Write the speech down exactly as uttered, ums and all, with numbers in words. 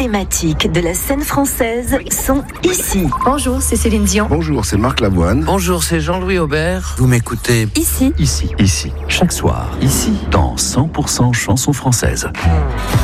emblématiques de la scène française sont ici. Bonjour, c'est Céline Dion. Bonjour, c'est Marc Lavoine. Bonjour, c'est Jean-Louis Aubert. Vous m'écoutez Ici. Ici, ici, chaque soir, ici, dans cent pour cent chansons françaises.